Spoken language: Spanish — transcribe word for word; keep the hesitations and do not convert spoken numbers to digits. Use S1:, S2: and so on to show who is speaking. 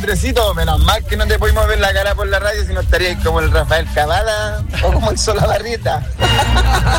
S1: Andresito, menos mal que no te pudimos ver la cara por la radio, si no estarías como el Rafael Cavada o como el Solabarrieta.